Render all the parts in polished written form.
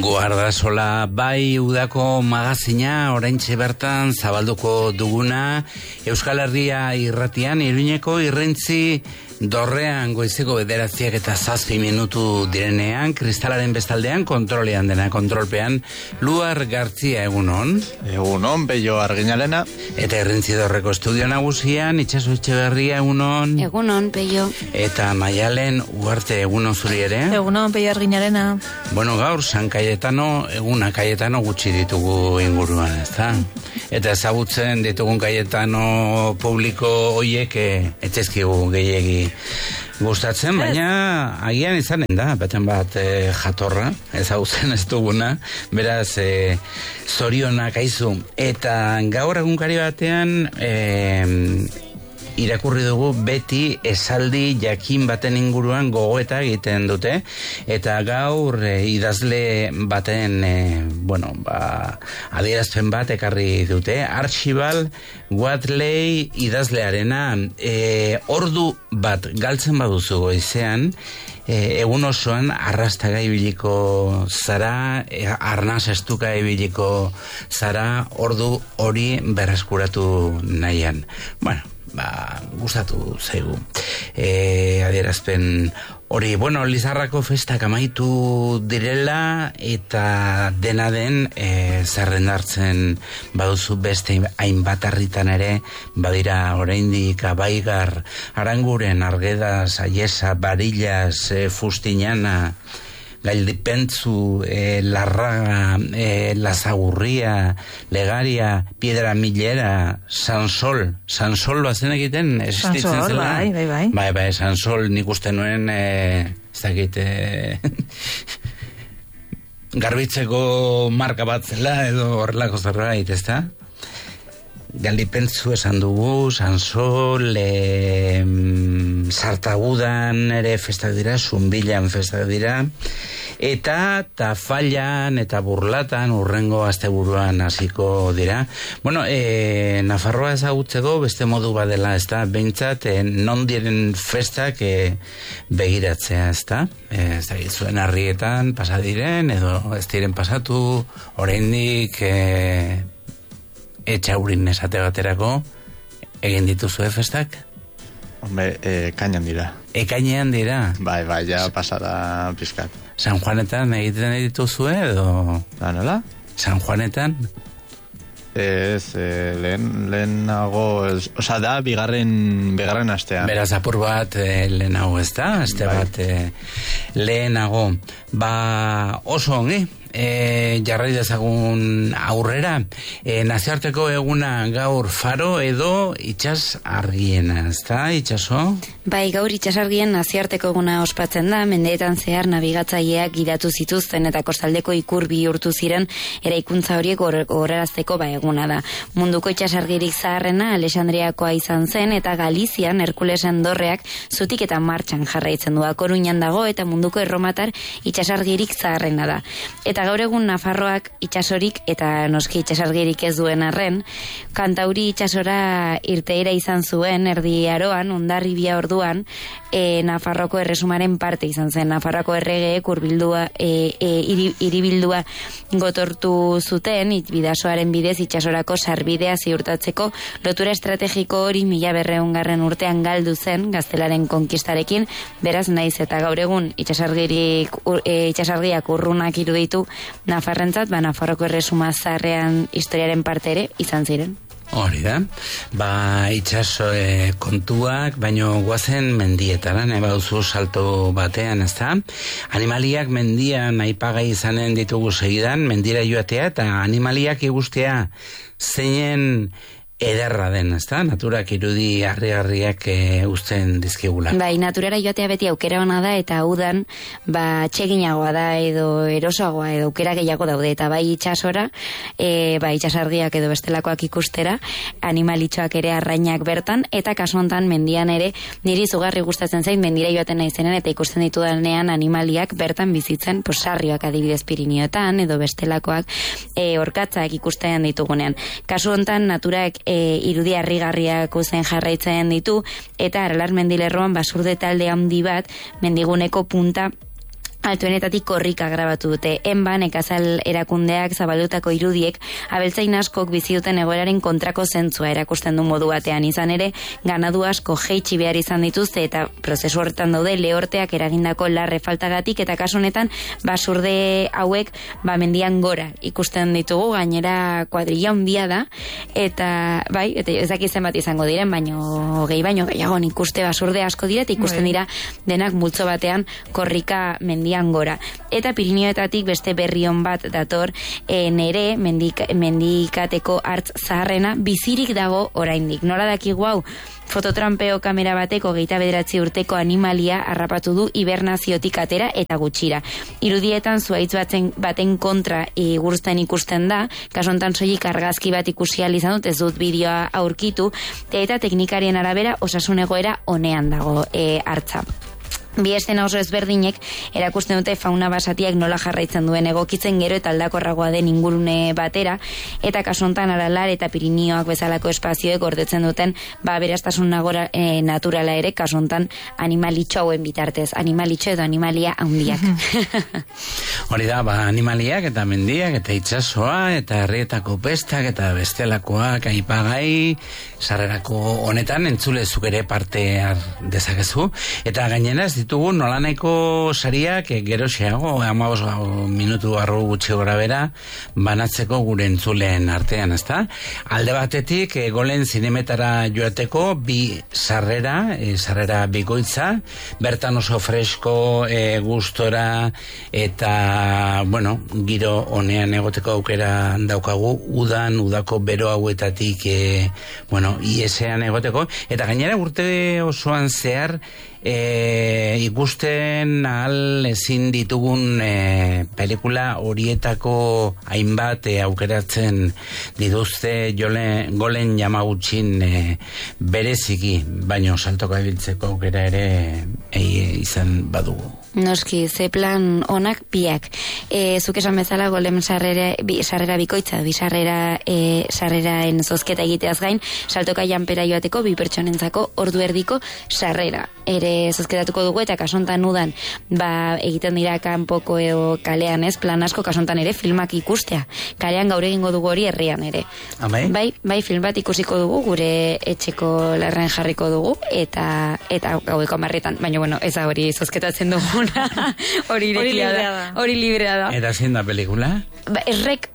Guardasola bai udako magazina oraintxe bertan zabalduko duguna Euskal Herria irratian Iruñeko irrintzi dorrean goizeko 9:07 minutu direnean, kristalaren bestaldean kontrolean dena kontrolpean Luar Gartzia egunon. Egunon, Peio Arginalena. Eta irrintzi dorreko estudio nagusian Itxaso Etxeberria egunon. Egunon, Peio. Eta Maialen Uarte egunon zuri ere. Egunon, Peio Arginalena. Bueno, gaur San Cayetano, eguna Cayetano gutxi ditugu inguruan, ezta? Eta ezagutzen ditugun Cayetano publiko hoiek etxezkigu gehiegi gustatzen, baina agian izanen da, baten bat jatorra, ezagutzen ez duguna, beraz zorionak aizu. Eta gaur egunkari batean irakurri dugu beti esaldi jakin baten inguruan gogoeta egiten dute, eta gaur idazle baten adierazpen bat ekarri dute, Archibald Whatley idazlearena. Ordu bat galtzen baduzu goizean, egun osoan arrastaga ibiliko zara, arnaz estuka ibiliko zara, ordu hori berreskuratu nahian. Bueno, gustatu zaigu adierazpen hori. Bueno, Lizarrako festak amaitu direla eta dena den zerrendartzen baduzu beste hainbat harritan ere badira oraindik Abaigar, Aranguren, Argueda, Saiesa, Barillas, Fustinana, Galdipentzu, Larraga, Lazagurria, Legaria, Piedra Millera, Sansol bazen egiten existitzen zela. Bai, Sansol nik uste nuen ez dakit garbitzeko marka bat zela edo horrelako zerbait, ezta? Galdipentzu esan dugu, Sansol, Sartagudan ere festak dira, Zumbilan festak dira, eta Tafallan eta Burlatan urrengo asteburuan hasiko dira. Bueno, Nafarroa ezagutzeko beste modu badela, ezta? Behintzat, non diren festak begiratzea, ezta? Ez da, zuen harrietan pasadiren, edo ez diren pasatu, oraindik Etxaurin esate baterako egin dituzue festak? Hombre, ekainean dira. Ekainean dira? Bai, ja pasara pizkat. San Juanetan egiten dituzue edo? Da, nola? San Juanetan? Ez, lehenago, oza da, bigarren astean. Beraz, apur bat lehenago, ez da? Aste bat lehenago. Oso ongi, jarrai dezagun aurrera. Nazioarteko eguna gaur Faro edo Itsas Argiena, ez da, Itxaso? Bai, gaur Itsas Argien nazioarteko eguna ospatzen da, mendeetan zehar nabigatzaileak gidatu zituzten eta kostaldeko ikur bihurtu ziren eraikuntza horiek gorarazteko eguna da. Munduko itsasargirik zaharrena Alexandriakoa izan zen eta Galizian Herkulesen dorreak zutik eta martxan jarraitzen du. Koruñan dago eta munduko erromatar itsasargirik zaharrena da. Eta gaur egun Nafarroak itsasorik eta noski itsasargirik ez duen arren, Kantauri itsasora irteera izan zuen erdi aroan, Hondarribia orduan, Nafarroko erresumaren parte izan zen. Nafarroko erregeek hiribildua gotortu zuten, bidasoaren bidez itsasorako sarbidea ziurtatzeko, lotura estrategiko hori 1100 urtean galdu zen gaztelaren konkistarekin. Beraz, naiz eta gaur egun itsasargiak urrunak iruditu Nafarrentzat, Nafarroko erresuma zaharrean historiaren parte ere izan ziren. Hori da, itxaso kontuak, baino guazen mendietara, nahi baduzu salto batean, ez da? Animaliak mendian aipagai izanen ditugu segidan, mendira joatea, eta animaliak igustea zeinen ederra den, ez da? Naturak irudi harri-harriak uzten dizkigula. Bai, naturara joatea beti aukera ona da, eta udan, txeginagoa da, edo erosoagoa, edo aukera gehiago daude, eta bai itsasora, itsasargiak edo bestelakoak ikustera, animalitxoak ere arrainak bertan, eta kasu hontan mendian ere, niri zugarri gustatzen zain, mendira joaten naizenen, eta ikusten ditudanean animaliak bertan bizitzen, sarrioak adibidez Pirinioetan, edo bestelakoak, orkatzak ikusten ditugunean. Kasu hontan, naturak irudi harrigarriak uzen jarraitzen ditu, eta Aralar mendilerroan basurde talde handi bat mendiguneko punta altuenetatik korrika grabatu dute. Enba, nekazal erakundeak zabaldutako irudiek abeltzain askok bizi duten egoeraren kontrako zentzua erakusten du modu batean. Izan ere, ganadu asko jeitsi behar izan dituzte eta prozesu horretan daude lehorteak eragindako larre faltagatik eta kasu honetan basurde hauek mendian gora ikusten ditugu, gainera kuadrilla handia da eta bai, eta ez dakit zenbat izango diren, baino gehiago ikuste basurde asko dira eta ikusten dira denak multzo batean korrika mendian gora. Eta Pirinioetatik beste berrion bat dator, nere mendikateko hartz zaharrena bizirik dago oraindik. Nola dakigu hau? Fototrampeo kamera bateko 29 urteko animalia harrapatu du hibernaziotik atera eta gutxira. Irudietan zuhaitz baten kontra gurtzen ikusten da, kasu honetan soilik argazki bat ikusi ahal izan dut, ez dut bideoa aurkitu, eta teknikarien arabera osasun egoera onean dago hartza. Bi estena oso ezberdinek erakusten dute fauna basatiak nola jarraitzen duen egokitzen gero eta aldakorragoa den ingurune batera, eta kasu honetan Aralar eta Pirinioak bezalako espazioek gordetzen duten aberastasun naturala ere, kasu honetan animalitxo hauen bitartez, animalitxo edo animalia handiak. Hori da, animaliak eta mendiak eta itsasoa eta herrietako pestak eta bestelakoak aipagai sarrerako honetan entzulezuk ere parte har dezakezu, eta gainera ez ditugu nolanaiko sariak geroxeago 15 minutu barru gutxi gora bera banatzeko gure entzuleen artean, ezta? Alde batetik Golen zinemetara joateko bi sarrera bikoitza, bertan oso fresko, gustora eta giro honean egoteko aukera daukagu, udako bero hauetatik iesean egoteko, eta gainera urte osoan zehar ikusten ahal ezin ditugun pelikula horietako hainbat aukeratzen dituzte Golen Yamaguchin bereziki, baino saltoka ibiltzeko aukera ere izan badugu. Noski, ze plan onak biak. Zuk esan bezala Golen sarrera bikoitza, bi sarreraen zozketa egiteaz gain, saltoka janpera joateko bi pertsonentzako ordu erdiko sarrera ere zozketatuko dugu, eta kasontan udan egiten dira kanpoko edo kalean, ez, plan asko kasontan ere filmak ikustea. Kalean gaur egingo dugu hori herrian ere. Bai, film bat ikusiko dugu, gure etxeko larren jarriko dugu, eta gaueko 10:00, baina ez da hori zozketatzen dugu. Hori librea da. Eta zein da pelikula? Errek.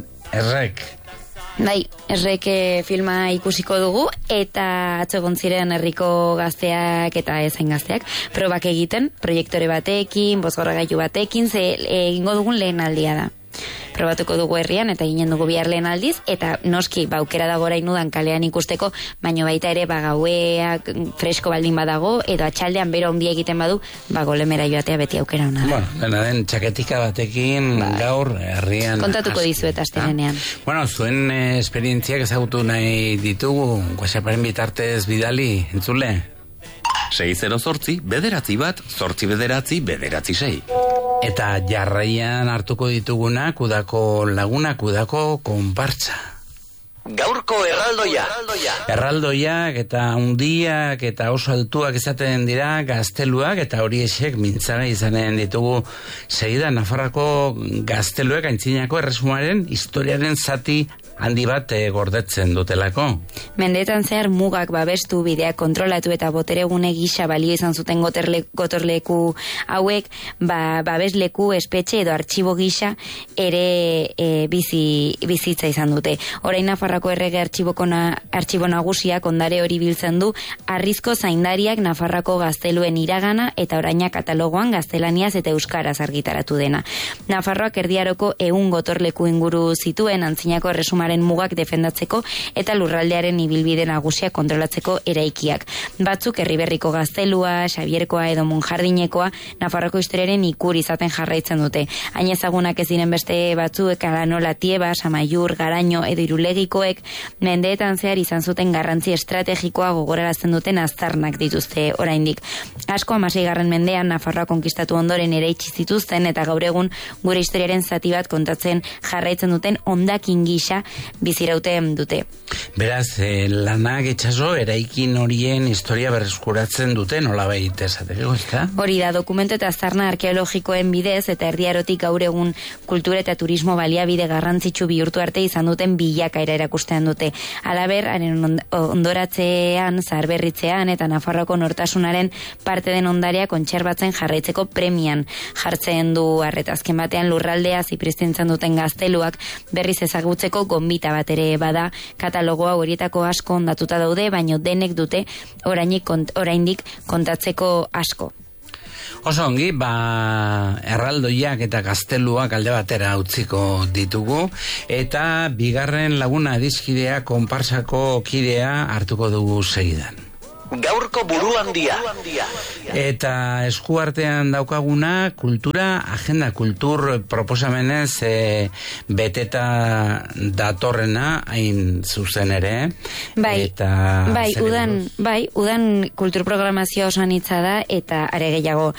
Bai, Errek filma ikusiko dugu, eta atzo egon ziren herriko gazteak eta ezain gazteak probak egiten, proiektore batekin, bozgorragailu batekin, egingo dugun lehen aldia da. Probatuko dugu herrian eta ginen dugu bihar lehen aldiz, eta noski aukera dago orain udan kalean ikusteko, baino baita ere gaueak fresko baldin badago edo atxaldean bero handia egiten badu, Golemera joatea beti aukera ona da. Dena den txaketika batekin gaur herrian kontatuko dizuet astelehenean. Zuen esperientziak ezagutu nahi ditugu, WhatsApparen bitartez bidali, entzule? 608 bederatzi bat, 8 Eta jarraian hartuko ditugunak udako lagunak, udako konpartza. Gaurko erraldoia. Erraldoiak eta hundiak eta oso altuak izaten dira gazteluak, eta horiexek mintzagai izanen ditugu segidan Nafarroako gazteluek Aintzinako Erresumaren historiaren zati handi bat gordetzen dutelako. Mendeetan zehar mugak babestu, bideak kontrolatu eta boteregune gisa balio izan zuten gotorleku hauek, babesleku, espetxe edo artxibo gisa ere bizitza izan dute. Orain Nafarroako errege artxibo nagusiak ondare hori biltzen du harrizko zaindariak Nafarroako gazteluen iragana eta oraina katalogoan gaztelaniaz eta euskaraz argitaratu dena. Nafarroak erdiaroko 100 gotorleku inguru zituen Antzinako Erresumaren mugak defendatzeko eta lurraldearen ibilbide nagusia kontrolatzeko eraikiak. Batzuk Herriberriko gaztelua, Xabierkoa edo Monjardinekoa Nafarroko historiaren ikur izaten jarraitzen dute. Hain ezagunak ez diren beste batzuek nola Tieba, Samaiur, Garaño edo Irulegikoek mendeetan zehar izan zuten garrantzi estrategikoa gogorarazten duten aztarnak dituzte oraindik. Asko 16. mendean Nafarroa konkistatu ondoren eraitsi zituzten eta gaur egun gure historiaren zati bat kontatzen jarraitzen duten hondakin gisa bizirauten dute. Beraz, lanak itsaso eraikin horien historia berreskuratzen dute nolabait esateko, ezta? Hori da, dokumentu eta aztarna arkeologikoen bidez eta Erdiarotik gaur egun kultura eta turismo baliabide garrantzitsu bihurtu arte izan duten bilakaera erakustean dute. Halaber, haren ondoratzean, zaharberritzean eta Nafarroako nortasunaren parte den ondarea kontserbatzen jarraitzeko premian jartzen du arreta. Azken batean lurraldea zipristintzen duten gazteluak berriz ezagutzeko gonbita bat ere bada. Katalogoa horietako asko ondatuta daude, baino denek dute oraindik kontatzeko asko. Oso ongi, erraldoiak eta gazteluak alde batera utziko ditugu, eta bigarren laguna adiskidea konparsako kidea hartuko dugu segidan. Gaurko buruhandia. Eta eskuartean daukaguna kultura, agenda kultur proposamenez beteta datorrena hain zuzen ere. Udan kultur programazioa oso anitza da eta are gehiago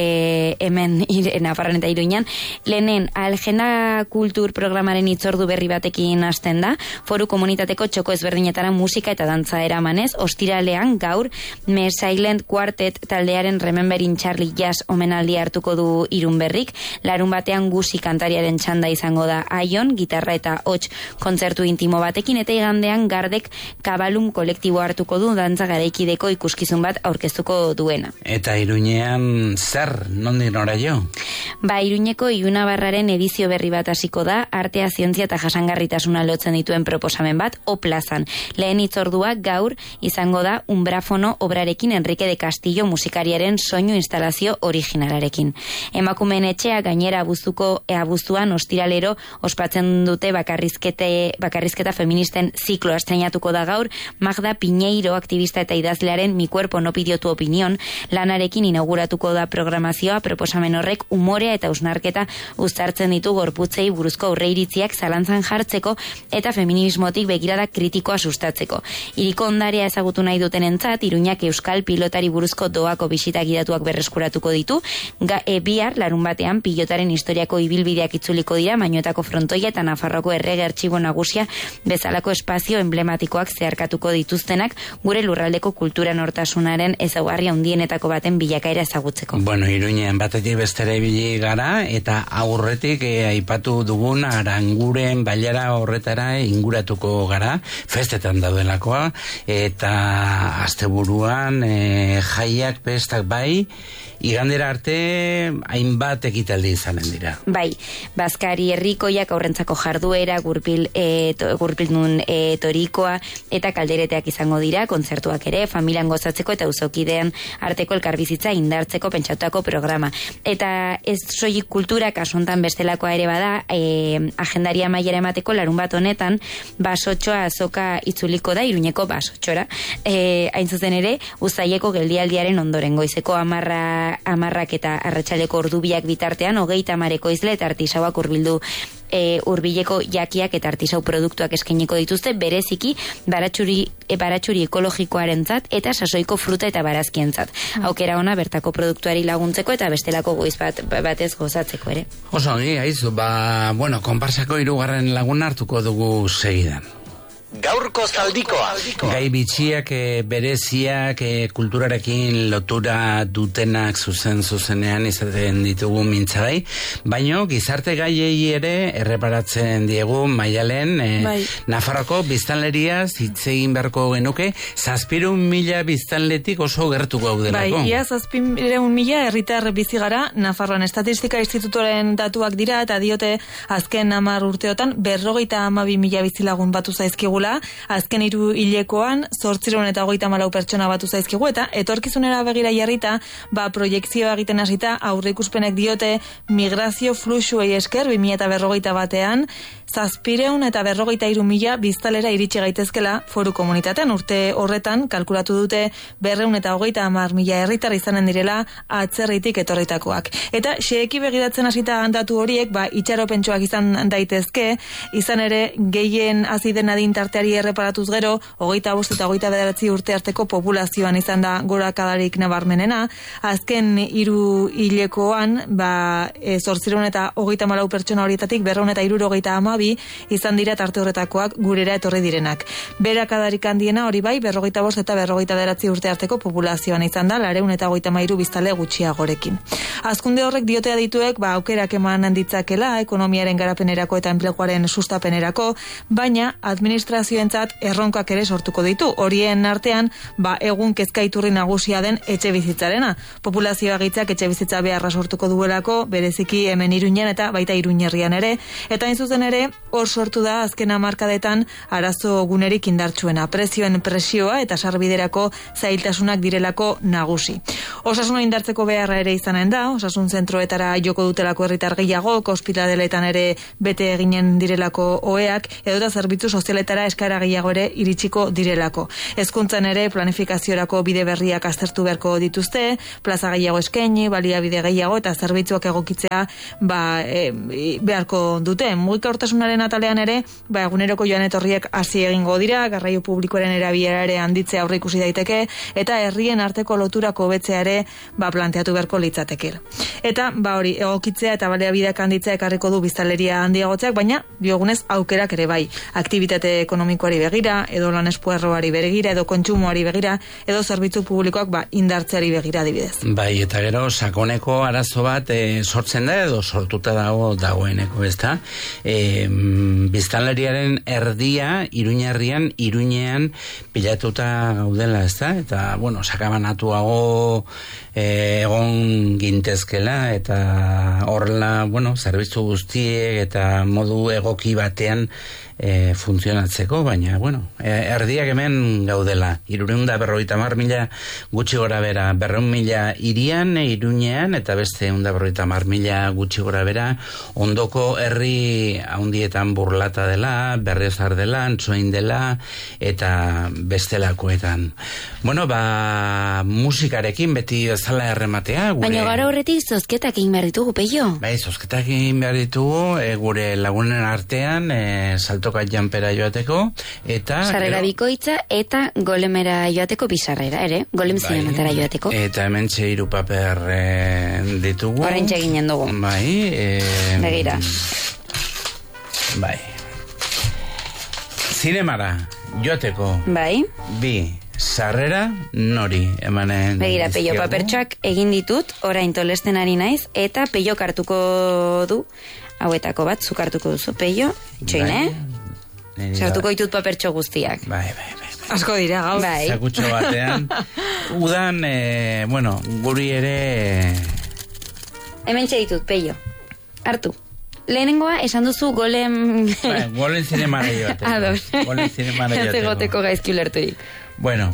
hemen Nafarroan eta Iruñan. Lehenen, agenda kultur programaren hitzordu berri batekin hasten da, foru komunitateko txoko ezberdinetara musika eta dantza eramanez, ostiralean gaur Silent Quartet taldearen Remembering Charlie Jazz omenaldi hartuko du Irunberrik. Larun batean Gusi kantariaren txanda izango da Aion, gitarra eta hots kontzertu intimo batekin, eta igandean Gardek Kabalum kolektibo hartuko du dantza garaikideko ikuskizun bat aurkeztuko duena. Eta Iruñean zer, nondik nora jo? Iruñeko Ilunabarraren edizio berri bat hasiko da, artea, zientzia eta jasangarritasuna lotzen dituen proposamen bat, O plazan. Lehen hitzordua gaur izango da Umbrafono obrarekin Enrique de Castillo musikariaren soinu instalazio originalarekin. Emakumeen etxea gainera abuztuan ostiralero ospatzen dute bakarrizketa feministen ziklo estreinatuko da gaur. Magda Piñeiro, aktivista eta idazlearen Mi cuerpo no pidió tu opinión lanarekin inauguratuko da programazioa. Proposamen horrek umorea eta usnarketa uztartzen ditu gorputzei buruzko aurreiritziak zalantzan jartzeko eta feminismotik begirada kritikoa sustatzeko. Hiriko ondarea ezagutu nahi duten entzat, Iruñak euskal pilotari buruzko doako bisita gidatuak berreskuratuko ditu. Bihar, larun batean, pilotaren historiako ibilbideak itzuliko dira, Mañuetako frontoia eta Nafarroko errege artxibo nagusia bezalako espazio emblematikoak zeharkatuko dituztenak gure lurraldeko kultura nortasunaren ezaugarri handienetako baten bilakaera ezagutzeko. Bueno, Iruñean batetik bestera ibili gara eta aurretik aipatu dugun Aranguren bailara horretara inguratuko gara, festetan daudelakoa, eta asteburuan jaiak pestak bai, igandera arte hainbat ekitaldi izanen dira. Bai, Baskari herrikoiak aurrentzako jarduera, gurpildun torikoa eta kaldereteak izango dira, kontzertuak ere, familian gozatzeko eta uzokidean arteko elkarbizitza indartzeko pentsatutako programa. Eta ez soilik kultura kasontan bestelakoa ere bada, agendaria mailara emateko larun bat honetan, basotxoa azoka itzuliko da, Iruñeko basotxora. Hain zuzen ere, uztaileko geldialdiaren ondoren goizeko 10 eta arratsaleko ordubiak bitartean 30 ekoizle eta artisauak hurbileko jakiak eta artisau produktuak eskainiko dituzte, bereziki baratxuri ekologikoarentzat eta sasoiko fruta eta barazkientzat. Aukera ona bertako produktuari laguntzeko eta bestelako goiz batez gozatzeko ere. Oso ongi, haizu, konparsako 3. laguna hartuko dugu segidan. Gaurko zaldikoa. Gai bitxiak, bereziak, kulturarekin lotura dutenak zuzenean izaten ditugu mintzagai, baino gizarte gaiei ere erreparatzen diegu Maialen, Nafarroko biztanleriaz hitz egin beharko genuke, 700.000 biztanletik oso gertu gaudelako. Ia 700.000 herritar bizi gara Nafarroan. Estatistika Institutoren datuak dira eta diote azken 10 urteotan 52.000 bizilagun batu zaizkigu. Azken 3 hilekoan 834 pertsona batu zaizkigu eta etorkizunera begira jarrita, proiekzioa egiten hasita aurreikuspenek diote migrazio fluxuei esker 2051ean 753.000 biztanlera iritsi gaitezkela foru komunitatean. Urte horretan kalkulatu dute 230.000 herritar izanen direla atzerritik etorritakoak. Eta xeheki begiratzen hasita datu horiek, itxaropentsuak izan daitezke, izan ere gehien hasi den adin tarteari erreparatuz gero, 25 eta 29 urte arteko populazioan izan da gorakadarik nabarmenena. Azken 3 hilekoan, 834 pertsona horietatik 272 izan dira tarte horretakoak gurera etorri direnak. Berakadarik handiena hori 45 eta 59 urte arteko populazioan izan da, 233 biztanle gutxiagorekin. Hazkunde horrek diote adituek, aukerak eman ditzakela ekonomiaren garapenerako eta enpleguaren sustapenerako, baina administrazioentzat erronkak ere sortuko ditu. Horien artean, egun kezkaiturri nagusia den etxebizitzarena. Populazioa gitzak etxebizitza beharra sortuko duelako, bereziki hemen Iruñan eta baita Iruñerrian ere, eta hain zuzen ere, hor sortu da azken hamarkadetan arazo gunerik indartsuena. Prezioen presioa eta sarbiderako zailtasunak direlako nagusi. Osasuna indartzeko beharra ere izanen da, osasun zentroetara joko dutelako herritar gehiago, ospitaleletan ere bete eginen direlako oheak, edota zerbitzu sozialetara eskaera gehiago ere iritsiko direlako. Hezkuntzan ere planifikaziorako bide berriak aztertu beharko dituzte, plaza gehiago eskaini, baliabide gehiago eta zerbitzuak egokitzea beharko dute. Mugikortasunaren atalean ere, eguneroko joan etorriek hasi egingo dira, garraio publikoaren erabilera ere handitzea aurreikusi daiteke, eta herrien arteko loturako hobetzea ere planteatu beharko litzateke. Eta hori egokitzea eta baliabideak handitzea ekarriko du biztanleria handiagotzeak, baina diogunez aukerak ere bai. Aktibitate ekonomikoari begira, edo lan espuerroari begira, edo kontsumoari begira, edo zerbitzu publikoak indartzeari begira adibidez. Bai, eta gero sakoneko arazo bat sortzen da edo sortuta dagoeneko, ezta? Biztanleriaren erdia Iruñean pilatuta gaudela, ezta? Eta, sakabanatuago egon gintezkela eta horrela, zerbitzu guztiek eta modu egoki batean funtzionatzeko, baina, erdiak hemen gaudela. 350.000 gutxi gora bera, 200.000 irian, Iruñean, eta beste 150.000 gutxi gora bera, ondoko herri handietan Burlata dela, Berriozar dela, Antsoain dela, eta bestelakoetan. Musikarekin beti bezala errematea. Baina gara horretik zozketak egin behar ditugu, Peio? Bai, zozketak egin behar ditugu, gure lagunen artean, saltoka janpera joateko, eta... Sarrera bikoitza eta golemera joateko bizarrera, ere? Golem zinematara joateko. Eta hemen 3 paper ditugu. Horrentxe eginen dugu. Bai. Begira. Bai. Zinemara joateko. Bai. 2 sarrera nori emanen. Begira, Peio papertxoak egin ditut, orain tolesten ari naiz, eta Peio kartuko du, hauetako bat, zuk hartuko duzu, Peio, txoin, sartuko ditut papertxo guztiak. Bai. Asko dira, gaur. Bai. Zakutxo batean. Udan, guri ere... Hemen ditut, Peio. Hartu. Lehenengoa, esan duzu golem... Golem zinemara joateko. Ados. Golem zinemara joateko. Ezegoteko gaizki ulerturik. Bueno.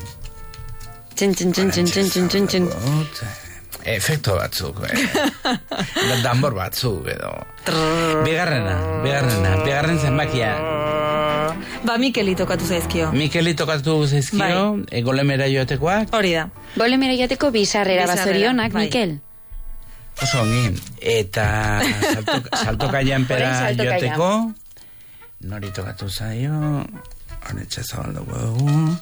Txin. Efekto batzuk, danbor batzuk, edo. Bigarren zenbakia. Mikeli tokatu zaizkio. Golemera joatekoak. Hori da. Golemera joateko bizarrera bazorionak, Mikel. Oso ongi. Eta saltoka janpera joateko. Nori tokatu zaio. Honetxe zabalduko dugu.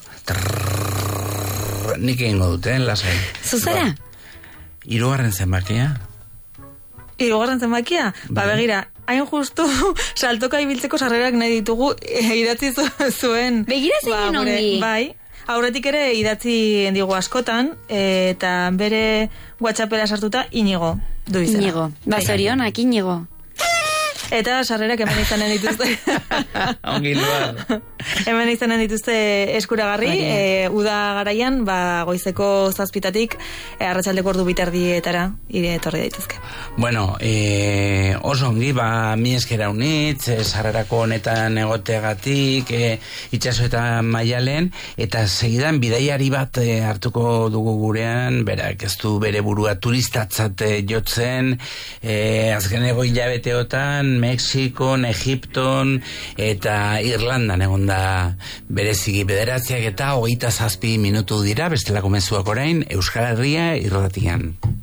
Nik egingo duten, lasai. Zuzara? 3. zenbakia. 3. zenbakia? Begira, hain justu saltoka ibiltzeko sarrerak nahi ditugu idatzi zuen. Begira zein ongi. Bai, aurretik ere idatzi digu askotan, eta bere WhatsAppera sartuta Inigo du izena. Inigo, bazorionak Inigo. Eta sarrerak hemen izanen dituzte. Ongi luar. Hemen izanen dituzte eskuragarri, uda garaian, goizeko 7:00 arratsaldeko ordu 2:30 etorri daitezke. Bueno, oso ongi, mi eskera unitz, sarrerako honetan egoteagatik, itxaso eta Maialen, eta segidan bidaiari bat hartuko dugu gurean, berak ez du bere burua turistatzat jotzen, azkeneko hilabeteotan Kanadan, Mexikon, Egipton eta Irlandan egon da bereziki 9:27 minutu dira, bestelako mezuak orain Euskal Herria irratian.